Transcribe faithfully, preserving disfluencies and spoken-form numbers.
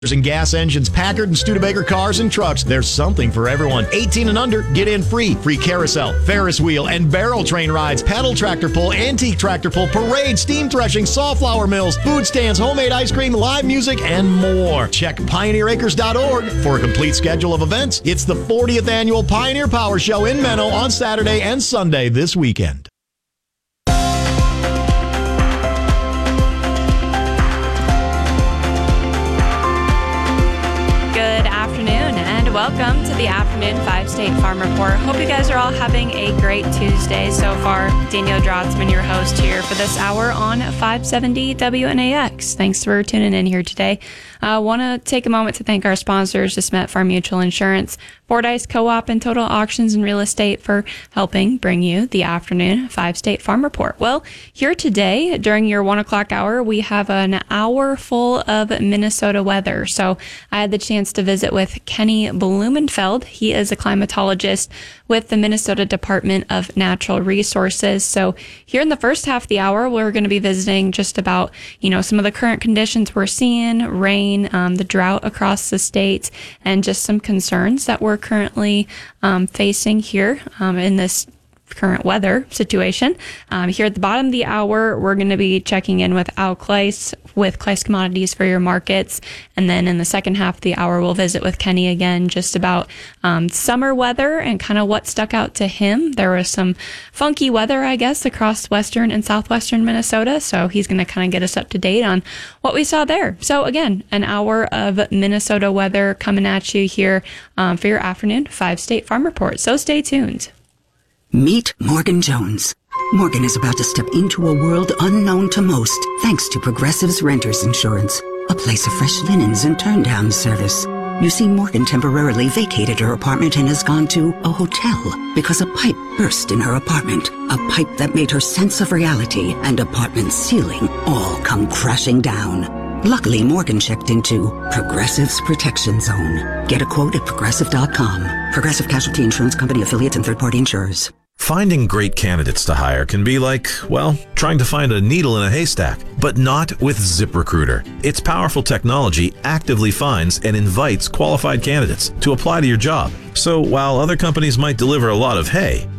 And gas engines, Packard and Studebaker cars and trucks. There's something for everyone. eighteen and under, get in free. Free carousel, Ferris wheel, and barrel train rides, pedal tractor pull, antique tractor pull, parade, steam threshing, sawflower mills, food stands, homemade ice cream, live music, and more. Check pioneer acres dot org for a complete schedule of events. It's the fortieth annual Pioneer Power Show in Menno on Saturday and Sunday this weekend. Welcome to the Afternoon five State Farm Report. Hope you guys are all having a great Tuesday so far. Danielle Drotzman, your host here for this hour on five seventy W N A X. Thanks for tuning in here today. I uh, want to take a moment to thank our sponsors, DeSmet Farm Mutual Insurance, Fordyce Co-op, and Total Auctions and Real Estate for helping bring you the Afternoon five State Farm Report. Well, here today, during your one o'clock hour, we have an hour full of Minnesota weather. So I had the chance to visit with Kenny Blumenfeld. He is a climatologist with the Minnesota Department of Natural Resources. So here in the first half of the hour, we're going to be visiting just about, you know, some of the current conditions we're seeing, rain, um, the drought across the state, and just some concerns that we're currently um, facing here um, in this current weather situation. Um, here at the bottom of the hour, we're going to be checking in with Al Kleis with Kleis Commodities for your markets. And then in the second half of the hour, we'll visit with Kenny again just about um, summer weather and kind of what stuck out to him. There was some funky weather, I guess, across western and southwestern Minnesota. So he's going to kind of get us up to date on what we saw there. So again, an hour of Minnesota weather coming at you here um, for your Afternoon five State Farm Report. So stay tuned. Meet Morgan Jones. Morgan is about to step into a world unknown to most, thanks to Progressive's Renters Insurance, a place of fresh linens and turn-down service. You see, Morgan temporarily vacated her apartment and has gone to a hotel because a pipe burst in her apartment. A pipe that made her sense of reality and apartment ceiling all come crashing down. Luckily, Morgan checked into Progressive's Protection Zone. Get a quote at progressive dot com. Progressive Casualty Insurance Company affiliates and third-party insurers. Finding great candidates to hire can be like, well, trying to find a needle in a haystack, but not with ZipRecruiter. Its powerful technology actively finds and invites qualified candidates to apply to your job. So while other companies might deliver a lot of hay,